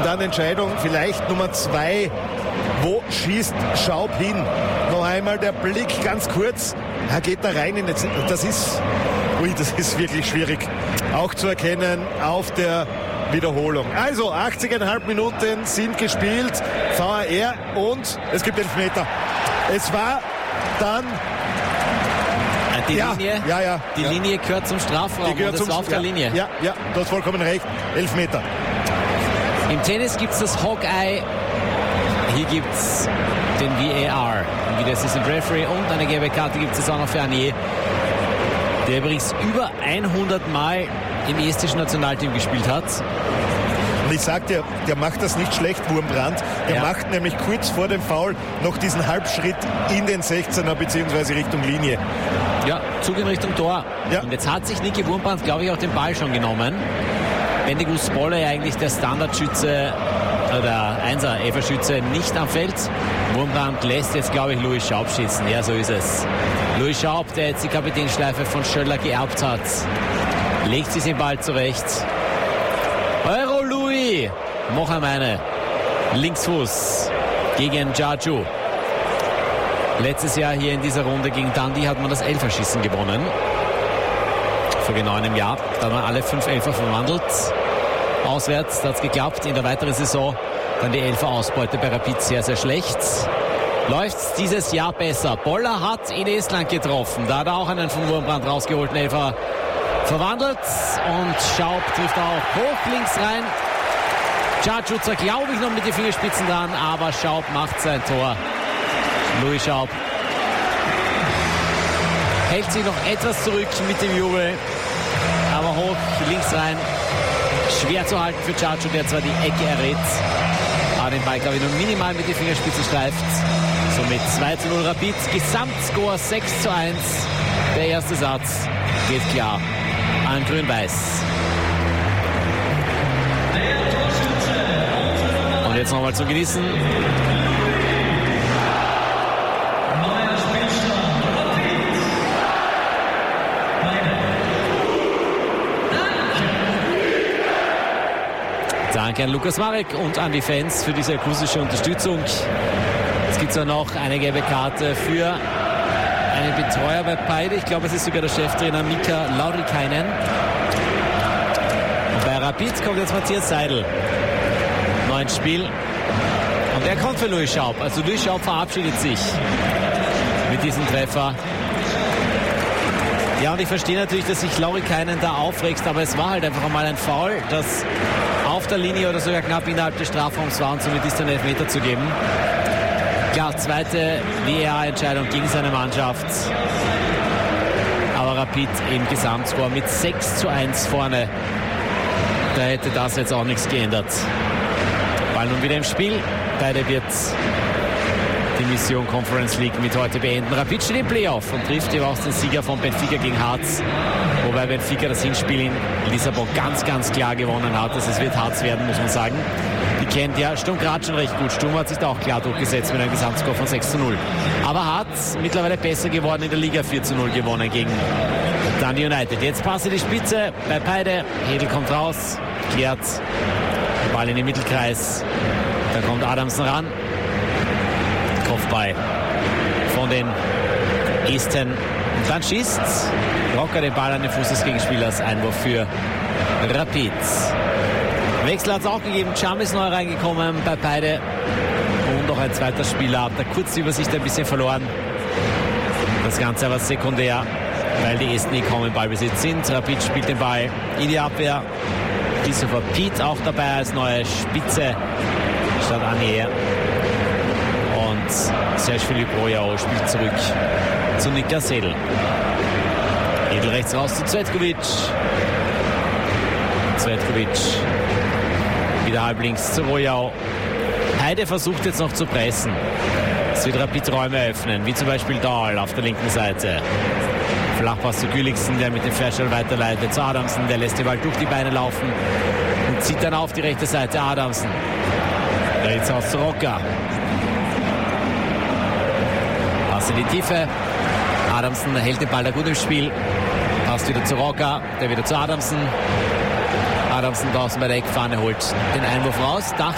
dann Entscheidung, vielleicht Nummer 2. Wo schießt Schaub hin? Noch einmal der Blick ganz kurz. Er geht da rein. Das ist wirklich schwierig auch zu erkennen auf der Wiederholung. Also 80,5 Minuten sind gespielt. VAR und es gibt Elfmeter. Es war dann... Die Linie, ja. Die Linie gehört zum Strafraum. Das war auf der Linie. Ja, du hast vollkommen recht. Elfmeter. Im Tennis gibt es das Hawkeye. Hier gibt es den VAR. Wieder Assistant Referee und eine gelbe Karte gibt es auch noch für Anier, der übrigens über 100 Mal im estischen Nationalteam gespielt hat. Und ich sag dir, der macht das nicht schlecht, Wurmbrand. Der macht nämlich kurz vor dem Foul noch diesen Halbschritt in den 16er bzw. Richtung Linie. Ja, Zug in Richtung Tor. Ja. Und jetzt hat sich Niki Wurmbrand, glaube ich, auch den Ball schon genommen. Bendigo Spolle eigentlich der Standardschütze oder Einser-Elferschütze nicht am Feld. Wurmbrand lässt jetzt, glaube ich, Louis Schaub schießen. Ja, so ist es. Louis Schaub, der jetzt die Kapitänschleife von Schöller geerbt hat, legt sich den Ball zurecht. Euro Louis. Noch einmal Linksfuß gegen Jaju. Letztes Jahr hier in dieser Runde gegen Dundee hat man das Elferschießen gewonnen. Vor genau einem Jahr. Da haben wir alle 5 Elfer verwandelt. Auswärts, da hat es geklappt. In der weiteren Saison dann die Elfer-Ausbeute bei Rapid sehr, sehr schlecht. Läuft dieses Jahr besser. Boller hat in Estland getroffen. Da hat er auch einen von Wurmbrand rausgeholten Elfer verwandelt. Und Schaub trifft auch hoch links rein. Jaju, glaube ich, noch mit den Fingerspitzen dran, aber Schaub macht sein Tor. Louis Schaub hält sich noch etwas zurück mit dem Jubel, aber hoch links rein. Schwer zu halten für Jaju, der zwar die Ecke errät, aber den Ball, glaube ich, nur minimal mit den Fingerspitzen streift. Somit 2:0 Rapid, Gesamtscore 6:1. Der erste Satz geht klar an Grün-Weiß. Und jetzt nochmal zum Genießen. Danke an Lukas Marek und an die Fans für diese akustische Unterstützung. Es gibt zwar noch eine gelbe Karte für einen Betreuer bei beide. Ich glaube, es ist sogar der Cheftrainer Mika Laurikainen. Und bei Rapid kommt jetzt Matthias Seidel. Neues Spiel. Und er kommt für Louis Schaub. Also Louis Schaub verabschiedet sich mit diesem Treffer. Ja, und ich verstehe natürlich, dass sich Laurikainen da aufregt, aber es war halt einfach einmal ein Foul, das auf der Linie oder sogar knapp innerhalb des Strafraums war und somit ist ein Elfmeter zu geben. Klar, zweite VAR-Entscheidung gegen seine Mannschaft. Aber Rapid im Gesamtscore mit 6:1 vorne. Da hätte das jetzt auch nichts geändert. Ball nun wieder im Spiel. Beide wird die Mission Conference League mit heute beenden. Rapid steht im Playoff und trifft jeweils den Sieger von Benfica gegen Harz. Wobei Benfica das Hinspiel in Lissabon ganz, ganz klar gewonnen hat. Also es wird Harz werden, muss man sagen. Die kennt ja Sturm Graz schon recht gut. Sturm hat sich da auch klar durchgesetzt mit einem Gesamtscore von 6:0. Aber Harz mittlerweile besser geworden in der Liga, 4:0 gewonnen gegen Dundee United. Jetzt passt die Spitze bei beide. Hedel kommt raus, klärt Ball in den Mittelkreis. Da kommt Adamsen ran. Kopfball von den Esten. Und dann schießt Rocker den Ball an den Fuß des Gegenspielers. Einwurf für Rapid. Wechsel hat es auch gegeben. Cham ist neu reingekommen bei beide. Und noch ein zweiter Spieler. Hat da kurz die Übersicht ein bisschen verloren. Das Ganze aber sekundär, weil die Esten nie kaum im Ballbesitz sind. Rapid spielt den Ball in die Abwehr. Christopher Piet auch dabei als neue Spitze statt Anier. Und Serge Philippe Royao spielt zurück zu Niklas Hedl. Hedl rechts raus zu Cvetkovic. Cvetkovic wieder halblinks zu Royao. Heide versucht jetzt noch zu pressen. Es wird Rapid Räume öffnen, wie zum Beispiel Dahl auf der linken Seite. Flachpass zu Gülliksen, der mit dem Fernschall weiterleitet zu Adamsen. Der lässt den Ball durch die Beine laufen und zieht dann auf die rechte Seite. Adamsen. Rechts raus zu Rocker. Pass in die Tiefe. Adamsen hält den Ball da gut im Spiel. Passt wieder zu Rocker, der wieder zu Adamsen. Adamsen draußen bei der Eckfahne holt den Einwurf raus.